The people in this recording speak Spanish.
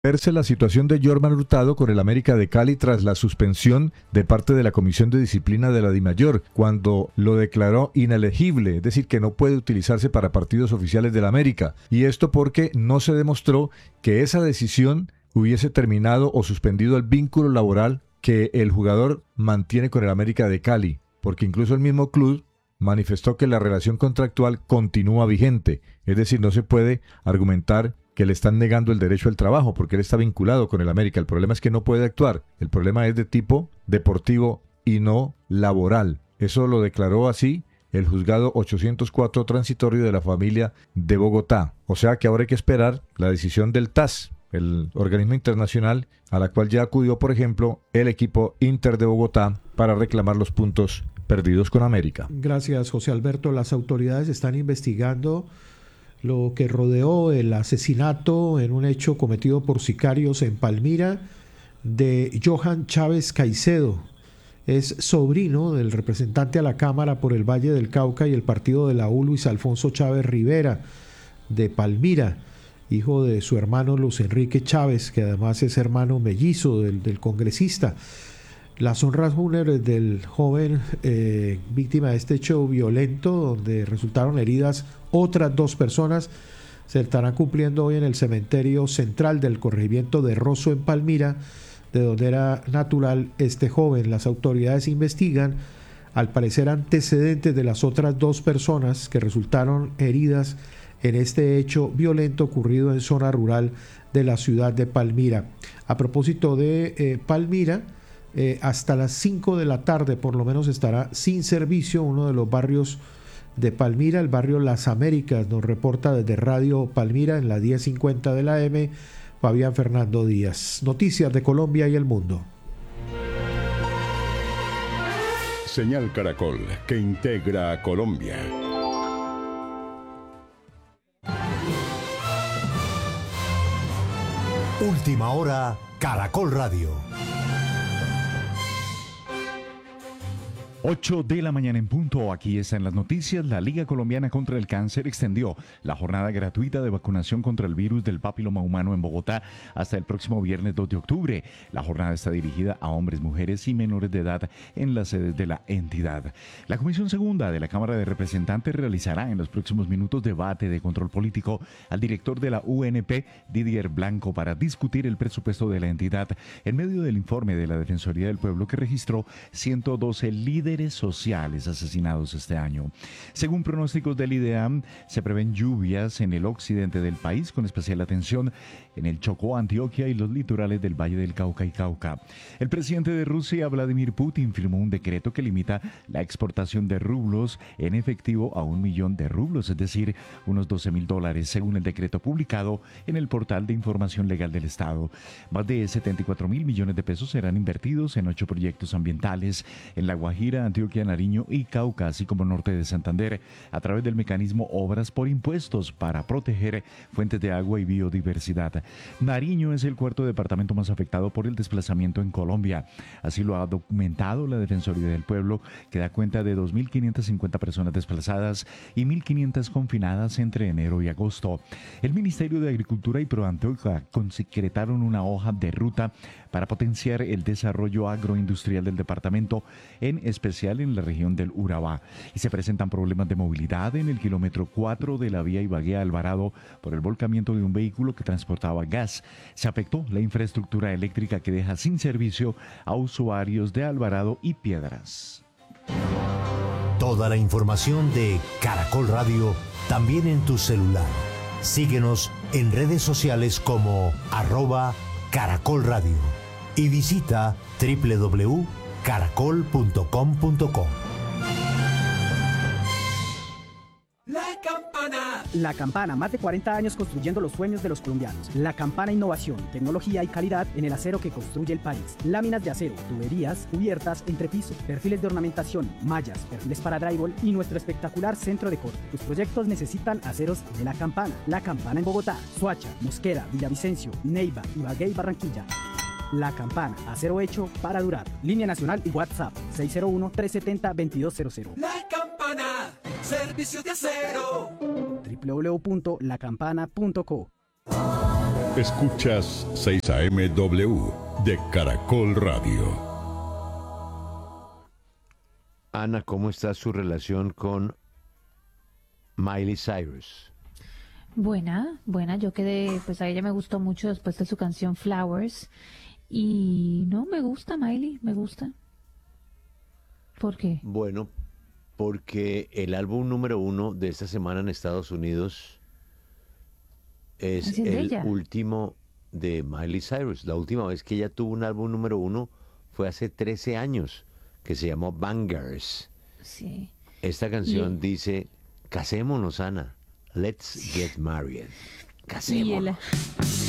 Verse la situación de Jorman Hurtado con el América de Cali tras la suspensión de parte de la Comisión de Disciplina de la DIMAYOR, cuando lo declaró inelegible, es decir, que no puede utilizarse para partidos oficiales del América. Y esto porque no se demostró que esa decisión hubiese terminado o suspendido el vínculo laboral que el jugador mantiene con el América de Cali, porque incluso el mismo club manifestó que la relación contractual continúa vigente, es decir, no se puede argumentar que le están negando el derecho al trabajo porque él está vinculado con el América. El problema es que no puede actuar. El problema es de tipo deportivo y no laboral. Eso lo declaró así el juzgado 804 transitorio de la familia de Bogotá. O sea que ahora hay que esperar la decisión del TAS, el organismo internacional a la cual ya acudió, por ejemplo, el equipo Inter de Bogotá para reclamar los puntos perdidos con América. Gracias, José Alberto. Las autoridades están investigando lo que rodeó el asesinato en un hecho cometido por sicarios en Palmira de Johan Chávez Caicedo. Es sobrino del representante a la Cámara por el Valle del Cauca y el partido de la U, Luis Alfonso Chávez Rivera, de Palmira, hijo de su hermano Luis Enrique Chávez, que además es hermano mellizo del congresista. Las honras fúnebres del joven víctima de este hecho violento, donde resultaron heridas otras 2 personas, se estarán cumpliendo hoy en el cementerio central del corregimiento de Rosso en Palmira, de donde era natural este joven. Las autoridades investigan, al parecer, antecedentes de las otras 2 personas que resultaron heridas en este hecho violento ocurrido en zona rural de la ciudad de Palmira. A propósito de Palmira, hasta las 5 de la tarde por lo menos estará sin servicio uno de los barrios de Palmira, el barrio Las Américas. Nos reporta desde Radio Palmira en la 1050 de la M, Fabián Fernando Díaz. Noticias de Colombia y el mundo. Señal Caracol, que integra a Colombia. Última hora, Caracol Radio. 8 de la mañana en punto. Aquí están las noticias. La Liga Colombiana contra el Cáncer extendió la jornada gratuita de vacunación contra el virus del papiloma humano en Bogotá hasta el próximo viernes 2 de octubre. La jornada está dirigida a hombres, mujeres y menores de edad en las sedes de la entidad. La Comisión Segunda de la Cámara de Representantes realizará en los próximos minutos debate de control político al director de la UNP, Didier Blanco, para discutir el presupuesto de la entidad en medio del informe de la Defensoría del Pueblo que registró 112 líderes sociales asesinados este año. Según pronósticos del IDEAM, se prevén lluvias en el occidente del país, con especial atención en el Chocó, Antioquia y los litorales del Valle del Cauca y Cauca. El presidente de Rusia, Vladimir Putin, firmó un decreto que limita la exportación de rublos en efectivo a 1 millón de rublos, es decir, unos $12,000, según el decreto publicado en el portal de información legal del Estado. Más de 74,000 millones de pesos serán invertidos en 8 proyectos ambientales en La Guajira, Antioquia, Nariño y Cauca, así como norte de Santander, a través del mecanismo Obras por Impuestos para proteger fuentes de agua y biodiversidad. Nariño es el 4º departamento más afectado por el desplazamiento en Colombia. Así lo ha documentado la Defensoría del Pueblo, que da cuenta de 2.550 personas desplazadas y 1.500 confinadas entre enero y agosto. El Ministerio de Agricultura y Proantioquia concretaron una hoja de ruta para potenciar el desarrollo agroindustrial del departamento, en especial en la región del Urabá. Y se presentan problemas de movilidad en el kilómetro 4 de la vía Ibagué-Alvarado por el volcamiento de un vehículo que transportaba gas. Se afectó la infraestructura eléctrica, que deja sin servicio a usuarios de Alvarado y Piedras. Toda la información de Caracol Radio también en tu celular. Síguenos en redes sociales como @Caracol Radio y visita www.caracol.com.co. La Campana, más de 40 años construyendo los sueños de los colombianos. La Campana, innovación, tecnología y calidad en el acero que construye el país. Láminas de acero, tuberías, cubiertas, entrepiso, perfiles de ornamentación, mallas, perfiles para drywall y nuestro espectacular centro de corte. Tus proyectos necesitan aceros de La Campana. La Campana en Bogotá, Soacha, Mosquera, Villavicencio, Neiva, Ibagué y Barranquilla. La Campana, acero hecho para durar. Línea nacional y WhatsApp 601-370-2200. La Campana, servicios de acero. www.lacampana.co. Escuchas 6 AM/W de Caracol Radio. Ana, ¿cómo está su relación con Miley Cyrus? Buena, yo quedé, pues a ella me gustó mucho después de su canción Flowers y no, me gusta Miley, me gusta. ¿Por qué? Bueno, porque el álbum número 1 de esta semana en Estados Unidos es el último de Miley Cyrus. La última vez que ella tuvo un álbum número 1 fue hace 13 años, que se llamó Bangers. Sí. Esta canción dice, casémonos, Ana. Let's get married. Casémonos.